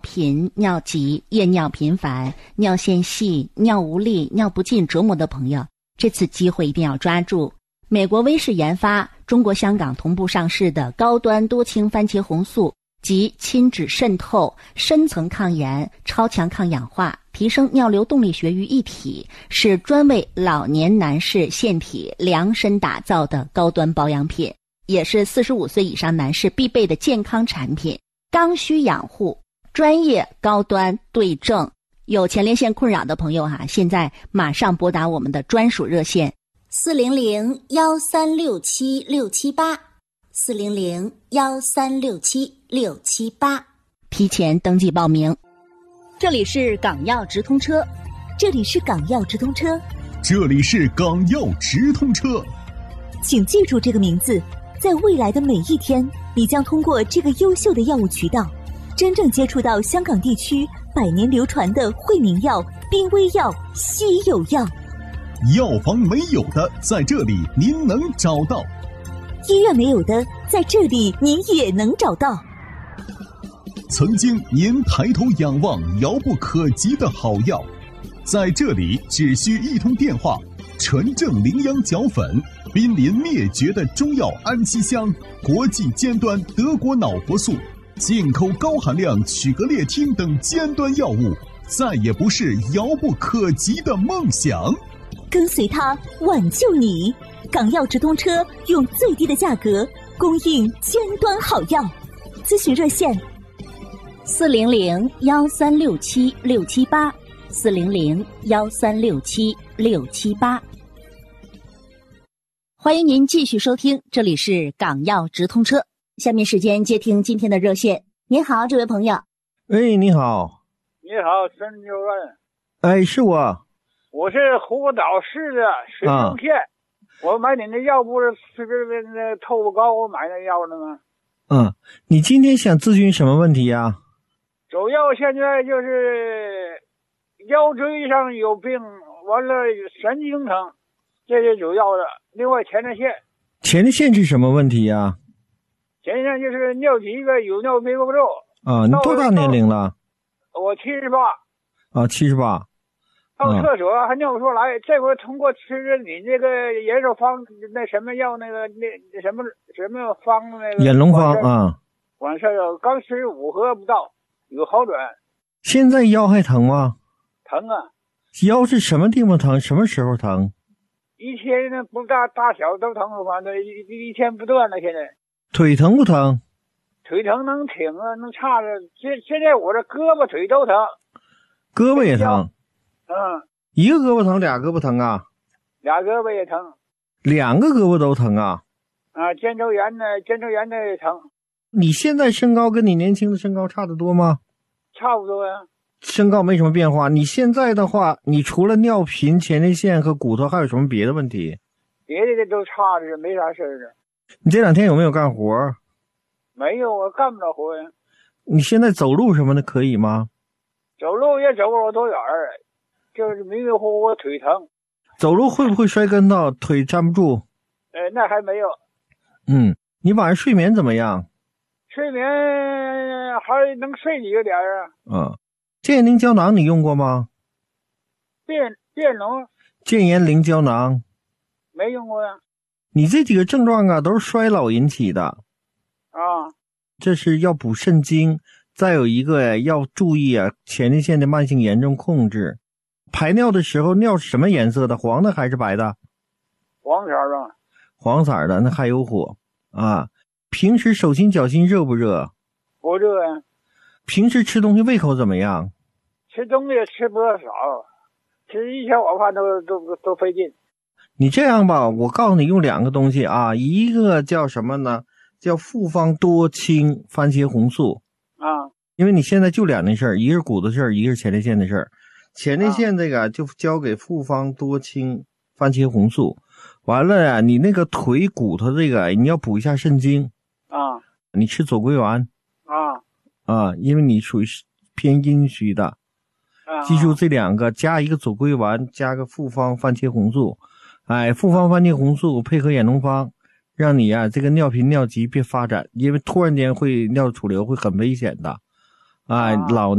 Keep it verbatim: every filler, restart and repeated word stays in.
频、尿急、夜尿频繁、尿线细、尿无力、尿不尽折磨的朋友，这次机会一定要抓住。美国威视研发、中国香港同步上市的高端多氢番茄红素，集亲脂渗透、深层抗炎、超强抗氧化、提升尿流动力学于一体，是专为老年男士腺体量身打造的高端保养品，也是四十五岁以上男士必备的健康产品。刚需养护，专业高端对症。有前列腺困扰的朋友哈、啊，现在马上拨打我们的专属热线四零零幺三六七六七八，四零零幺三六七六七八，提前登记报名。这里是港药直通车， 这里是港药直通车， 这里是港药直通车。 请记住这个名字，在未来的每一天，你将通过这个优秀的药物渠道，真正接触到香港地区百年流传的惠民药、濒危药、稀有药。 药房没有的，在这里您能找到； 医院没有的，在这里您也能找到。 曾经您抬头仰望遥不可及的好药，在这里只需一通电话，纯正羚羊角粉，濒临灭绝的中药安息香，国际尖端德国脑活素，进口高含量曲格列汀等尖端药物，再也不是遥不可及的梦想。 跟随它，挽救你。港药直通车用最低的价格供应尖端好药。咨询热线四零零幺三六七六七八，四零零幺三六七六七八。欢迎您继续收听，这里是港药直通车。下面时间接听今天的热线。您好，这位朋友。 哎，你好。 你好，孙主任。 哎，是我。 我是湖岛市的水中县、啊，我买你那药不是随便那透不高，我买那药的吗？ 嗯，你今天想咨询什么问题呀、啊？ 主要现在就是腰椎上有病，完了神经疼，这是主要的。另外前列腺。 前列腺是什么问题呀、啊？ 前列腺就是尿急呗，有尿憋不住。 啊，你多大年龄了？ 我七十八。 啊，七十八。 到厕所还尿不出来，嗯、这回通过吃着你这个延寿方那什么药那个那什么什么方那个眼龙方啊， 完事儿刚吃五盒不到，有好转。 现在腰还疼吗？ 疼啊！ 腰是什么地方疼？什么时候疼？ 一天呢不大大小都疼，反正一一天不断了。现在腿疼不疼？ 腿疼能挺啊，能叉着。现现在我这胳膊腿都疼， 胳膊也疼。 嗯， 一个胳膊疼，俩胳膊疼啊？ 俩胳膊也疼。 两个胳膊都疼啊？ 啊，肩周炎呢，肩周炎的也疼。 你现在身高跟你年轻的身高差得多吗？ 差不多呀。 身高没什么变化。你现在的话，你除了尿频、前列腺和骨头，还有什么别的问题？ 别的都差着，没啥事儿的。 你这两天有没有干活？ 没有，我干不了活呀。 你现在走路什么的可以吗？ 走路也走不了多远儿。就是迷迷糊糊腿疼， 走路会不会摔跟头，腿站不住？ 呃，那还没有。 嗯，你晚上睡眠怎么样？ 睡眠还能睡几个点啊？ 嗯，健颜灵胶囊你用过吗？ 变变龙？ 健颜灵胶囊没用过呀。 你这几个症状啊，都是衰老引起的。 啊， 这是要补肾精，再有一个要注意啊，前列腺的慢性炎症控制。排尿的时候，尿是什么颜色的？黄的还是白的？ 黄色的。 黄色的，那还有火啊。平时手心脚心热不热？ 不热呀。 平时吃东西胃口怎么样？ 吃东西吃不少，吃一天我看都都都费劲。 你这样吧，我告诉你用两个东西啊，一个叫什么呢？叫复方多氢番茄红素啊。 因为你现在就两件事儿，一个是骨头事儿，一个是前列腺的事儿。前列腺这个就交给复方多氢番茄红素，完了呀、啊，你那个腿骨头这个你要补一下肾精啊， 你吃左归丸啊啊，因为你属于偏阴虚的， 啊， 记住这两个，加一个左归丸，加个复方番茄红素，哎，复方番茄红素配合眼龙方，让你啊这个尿频尿急别发展，因为突然间会尿储流会很危险的，哎，老